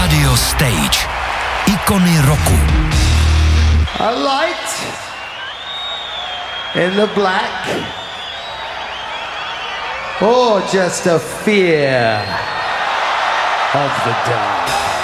Radio Stage. Ikony roku. A light in the black, or just a fear of the dark.